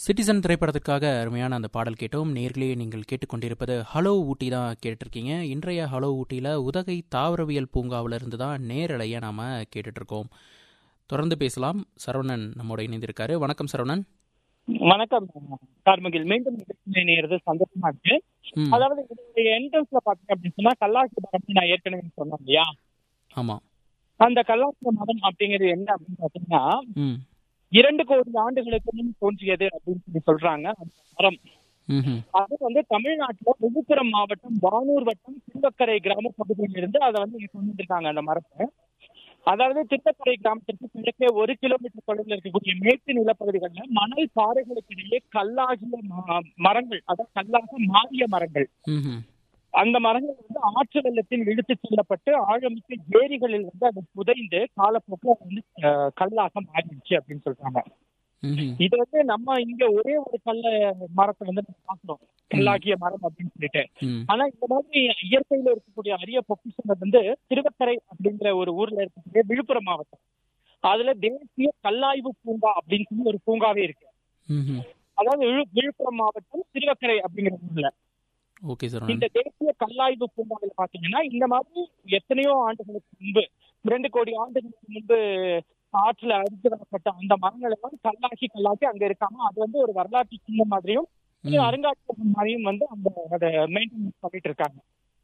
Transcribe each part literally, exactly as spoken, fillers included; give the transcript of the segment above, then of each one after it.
Citizen திரைப்படத்திற்காக அருமையான அந்த பாடல் கேட்டோம். நேர்களே, நீங்கள் கேட்டுக்கொண்டிருப்பது ஹலோ ஊட்டி தான் கேட்டுட்ருக்கீங்க. இன்றைய ஹலோ ஊட்டியில் உதகை தாவரவியல் பூங்காவில் இருந்து தான் நேரலையை நாம் கேட்டுட்ருக்கோம். தொடர்ந்து பேசலாம். சரவணன் நம்மோட இணைந்திருக்காரு. வணக்கம் சரவணன். வணக்கம் கார்முகில். மீண்டும் நேர்றது சந்தோஷமா இருக்கு. அதாவது இதோடைய என்ட்ரன்ஸ்ல பாத்தீங்க அப்படின்னு சொன்னா கல்லாசி மரம் நான் ஏற்கனவே சொன்னேன் இல்லையா? ஆமா. அந்த கல்லாசி மரம் அப்படிங்கிறது என்ன அப்படின்னு பாத்தீங்கன்னா இரண்டு கோடி ஆண்டுகளுக்கு முன் தோன்றியது அப்படின்னு சொல்லி சொல்றாங்க. அந்த மரம் அது வந்து தமிழ்நாட்டுல விழுப்புரம் மாவட்டம் வானூர் வட்டம் திருவக்கரை கிராம பகுதியில் இருந்து அதை வந்து கொண்டு வந்திருக்காங்க அந்த மரத்தை. அதாவது திருவக்கரை கிராமத்திற்கு கிழக்கே ஒரு கிலோமீட்டர் தொலைவில் இருக்கக்கூடிய மேற்கு நிலப்பகுதிகளில் மணல் பாறைகளுக்கு இடையே கல்லாகிய மரங்கள், அதாவது கல்லாக மாறிய மரங்கள், அந்த மரங்கள் வந்து ஆற்று வெள்ளத்தில் இழுத்து செல்லப்பட்டு ஆழமிக்க ஏரிகளில் வந்து அது புதைந்து காலப்போக்கில் அது வந்து கல்லாக மாறிடுச்சு அப்படின்னு சொல்றாங்க. இது வந்து நம்ம இங்க ஒரே ஒரு கல்ல மரத்தை வந்து நம்ம பாக்குறோம், கல்லாகிய மரம் அப்படின்னு சொல்லிட்டு. ஆனா இந்த மாதிரி இயற்கையில இருக்கக்கூடிய அரிய பொக்கிஷங்கள் வந்து திருவக்கரை அப்படிங்கிற ஒரு ஊர்ல இருக்கக்கூடிய விழுப்புரம் மாவட்டம், அதுல தேசிய கல்லாய்வு பூங்கா அப்படின்னு சொல்லி ஒரு பூங்காவே இருக்கு. அதாவது விழுப்புரம் மாவட்டம் திருவக்கரை அப்படிங்கிற ஊர்ல இந்த தேசிய கல்லாய்வு பூங்காவில் பாத்தீங்கன்னா இந்த மாதிரி எத்தனையோ ஆண்டுகளுக்கு முன்பு, இரண்டு கோடி ஆண்டுகளுக்கு முன்பு ஆற்றுல அரித்து வரப்பட்ட அந்த மரங்கள் எல்லாம் கல்லாக்கி கல்லாக்கி அங்க இருக்காம அது வந்து ஒரு வரலாற்று சின்ன மாதிரியும் அருங்காட்சியகம் மாதிரியும் வந்து அந்த அதை மெயின்டைன் பண்ணிட்டு இருக்காங்க.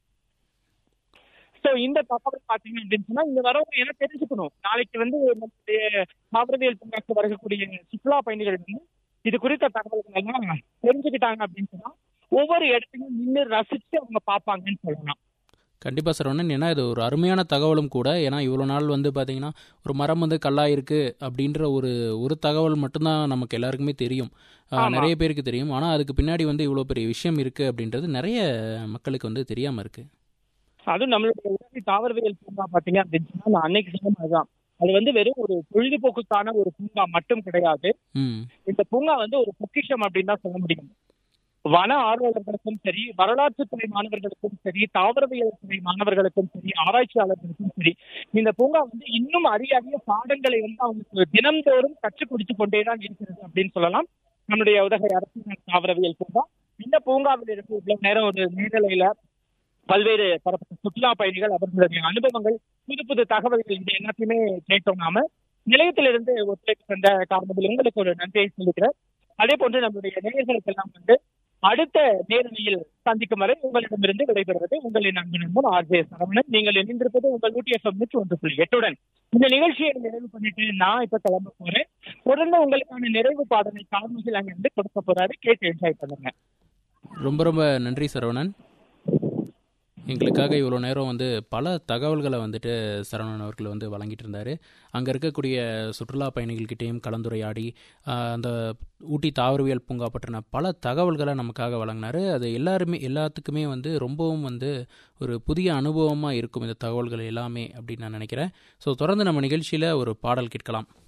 சோ இந்த தகவல் பாத்தீங்க அப்படின்னு சொன்னா இந்த வரவு என்ன தெரிஞ்சுக்கணும். நாளைக்கு வந்து நம்மளுடைய தாவரவியல் பூங்காக்கு வரக்கூடிய சுற்றுலா பயணிகள் வந்து இது குறித்த தகவல்கள் எல்லாம் தெரிஞ்சுக்கிட்டாங்க அப்படின்னு சொன்னா ஒவ்வொரு இடத்தையும் நின்று ரசிச்சு அவங்க பார்ப்பாங்கன்னு சொல்லலாம். கண்டிப்பாக சரவணன், ஏன்னா இது ஒரு அருமையான தகவலும் கூட. ஏன்னா இவ்வளோ நாள் வந்து பார்த்தீங்கன்னா ஒரு மரம் வந்து கல்லாக இருக்குது அப்படின்ற ஒரு ஒரு தகவல் மட்டும்தான் நமக்கு எல்லாருக்குமே தெரியும், நிறைய பேருக்கு தெரியும். ஆனால் அதுக்கு பின்னாடி வந்து இவ்வளோ பெரிய விஷயம் இருக்குது அப்படின்றது நிறைய மக்களுக்கு வந்து தெரியாமல் இருக்கு. அதுவும் நம்மளுடைய உதவி தாவரவியல் பூங்கா பார்த்தீங்க அப்படின்னு சொன்னா நான் அன்னைக்கு சொன்ன மாதிரிதான், அது வந்து வெறும் ஒரு பொழுதுபோக்குக்கான ஒரு பூங்கா மட்டும் கிடையாது. இந்த பூங்கா வந்து ஒரு பொக்கிஷம் அப்படின்னு தான் சொல்ல முடியும். வன ஆர்வலர்களுக்கும் சரி, வரலாற்றுத்துறை மாணவர்களுக்கும் சரி, தாவரவியல் துறை மாணவர்களுக்கும் சரி, ஆராய்ச்சியாளர்களுக்கும் சரி, இந்த பூங்கா வந்து இன்னும் அரிய அரிய பாடங்களை வந்து அவங்களுக்கு தினந்தோறும் கற்றுக் கொடுத்து கொண்டேதான் இருக்கிறது அப்படின்னு சொல்லலாம். நம்முடைய உதகை அரசு தாவரவியல் பூங்கா, இந்த பூங்காவில் இருக்கு இவ்வளவு நேரம் ஒரு நேரலையில பல்வேறு தரப்பட்ட சுற்றுலா பயணிகள் அவர்களுடைய அனுபவங்கள், புது புது தகவல்கள், இது எல்லாத்தையுமே கேட்டோம். நாம நிலையத்திலிருந்து ஒத்துழைப்பு தந்த காரணத்தில் உங்களுக்கு ஒரு நன்றியை சொல்லிக்கிறேன். அதே போன்று நம்முடைய நேயர்களுக்கு எல்லாம் வந்து அடுத்த நேரலையில் சந்திக்கும் வரை உங்களிடமிருந்து விடைபெறுவது உங்களின் அன்பு நண்பன் ஆர் ஜே சரவணன். நீங்கள் இணைந்திருப்பது உங்கள் ஊட்டி எஃப்எம் நூற்றி ஒன்று புள்ளி எட்டுடன். இந்த நிகழ்ச்சியை நிறைவு பண்ணிட்டு நான் இப்ப கிளம்ப போறேன். தொடர்ந்து உங்களுக்கான நிறைவு பாடலை கார்முகில் அங்கிருந்து கொடுக்க போறாரு, கேட்டு என்ஜாய் பண்ணுங்க. ரொம்ப ரொம்ப நன்றி சரவணன். எங்களுக்காக இவ்வளோ நேரம் வந்து பல தகவல்களை வந்துட்டு சரவணன் அவர்கள் வந்து வழங்கிட்டு இருந்தார். அங்கே இருக்கக்கூடிய சுற்றுலா பயணிகள்கிட்டையும் கலந்துரையாடி அந்த ஊட்டி தாவரவியல் பூங்கா பற்றின பல தகவல்களை நமக்காக வழங்கினார். அது எல்லாருமே எல்லாத்துக்குமே வந்து ரொம்பவும் வந்து ஒரு புதிய அனுபவமாக இருக்கும் இந்த தகவல்கள் எல்லாமே அப்படின்னு நான் நினைக்கிறேன். ஸோ தொடர்ந்து நம்ம நிகழ்ச்சியில் ஒரு பாடல் கேட்கலாம்.